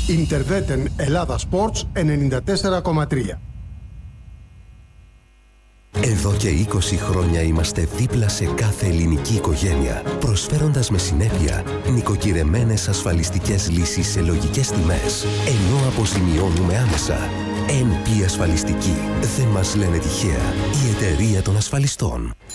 Interveten Ελλάδα Sports 94,3. Εδώ και 20 χρόνια είμαστε δίπλα σε κάθε ελληνική οικογένεια, προσφέροντας με συνέπεια νοικοκυρεμένες ασφαλιστικές λύσεις σε λογικές τιμές, ενώ αποζημιώνουμε άμεσα. NP Ασφαλιστική. Δεν μας λένε τυχαία. Η εταιρεία των ασφαλιστών.